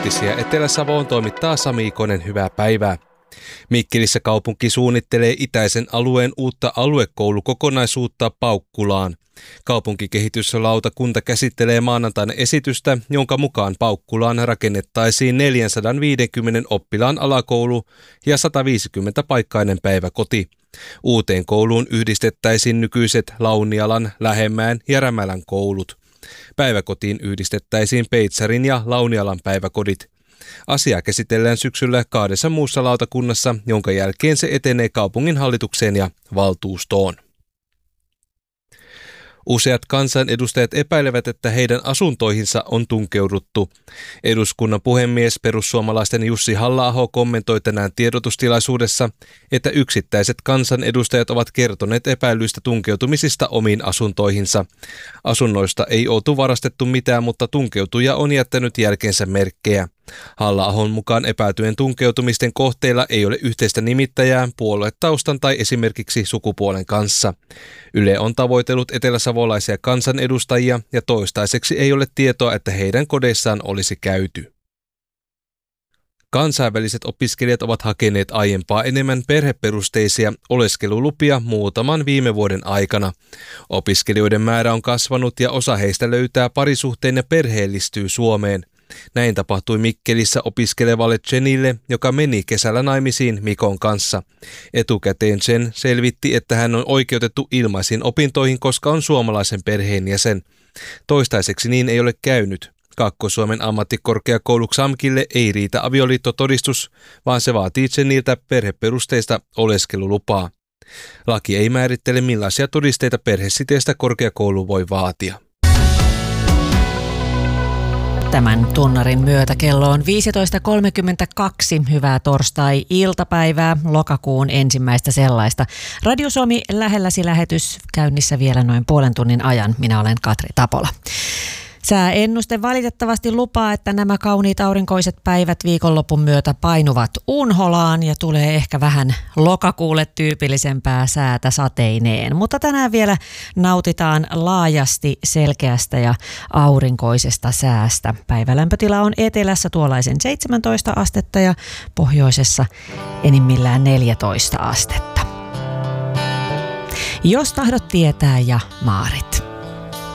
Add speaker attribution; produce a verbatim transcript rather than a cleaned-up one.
Speaker 1: Uutisia Etelä-Savoon toimittaa Sami Ikonen, hyvää päivää. Mikkelissä kaupunki suunnittelee itäisen alueen uutta aluekoulukokonaisuutta Paukkulaan. Kaupunkikehityslautakunta käsittelee maanantaina esitystä, jonka mukaan Paukkulaan rakennettaisiin neljäsataaviisikymmentä oppilaan alakoulu ja sataviisikymmentä-paikkainen päiväkoti. Uuteen kouluun yhdistettäisiin nykyiset Launialan, Lähemään ja Rämälän koulut. Päiväkotiin yhdistettäisiin Peitsarin ja Launialan päiväkodit. Asia käsitellään syksyllä kahdessa muussa lautakunnassa, jonka jälkeen se etenee kaupungin hallitukseen ja valtuustoon. Useat kansanedustajat epäilevät, että heidän asuntoihinsa on tunkeuduttu. Eduskunnan puhemies perussuomalaisten Jussi Halla-aho kommentoi tänään tiedotustilaisuudessa, että yksittäiset kansanedustajat ovat kertoneet epäilyistä tunkeutumisista omiin asuntoihinsa. Asunnoista ei oltu varastettu mitään, mutta tunkeutuja on jättänyt jälkeensä merkkejä. Halla-ahon mukaan epäiltyjen tunkeutumisten kohteilla ei ole yhteistä nimittäjää puoluetaustan tai esimerkiksi sukupuolen kanssa. Yle on tavoitellut eteläsavolaisia kansanedustajia ja toistaiseksi ei ole tietoa, että heidän kodeissaan olisi käyty. Kansainväliset opiskelijat ovat hakeneet aiempaa enemmän perheperusteisia oleskelulupia muutaman viime vuoden aikana. Opiskelijoiden määrä on kasvanut ja osa heistä löytää parisuhteen ja perheellistyy Suomeen. Näin tapahtui Mikkelissä opiskelevalle Jenille, joka meni kesällä naimisiin Mikon kanssa. Etukäteen Jen selvitti, että hän on oikeutettu ilmaisiin opintoihin, koska on suomalaisen perheenjäsen. Toistaiseksi niin ei ole käynyt. Kaakkois-Suomen ammattikorkeakoulu Xamkille ei riitä avioliittotodistus, vaan se vaatii Jeniltä perheperusteista oleskelulupaa. Laki ei määrittele, millaisia todisteita perhesiteestä korkeakoulu voi vaatia.
Speaker 2: Tämän tunnarin myötä kello on viisitoista kolmekymmentäkaksi. Hyvää torstai-iltapäivää, lokakuun ensimmäistä sellaista. Radio Suomi lähelläsi lähetys käynnissä vielä noin puolen tunnin ajan. Minä olen Katri Tapola. Sääennuste valitettavasti lupaa, että nämä kauniit aurinkoiset päivät viikonlopun myötä painuvat unholaan ja tulee ehkä vähän lokakuulle tyypillisempää säätä sateineen. Mutta tänään vielä nautitaan laajasti selkeästä ja aurinkoisesta säästä. Päivälämpötila on etelässä tuollaisen seitsemäntoista astetta ja pohjoisessa enimmillään neljätoista astetta. Jos tahdot tietää ja Maarit.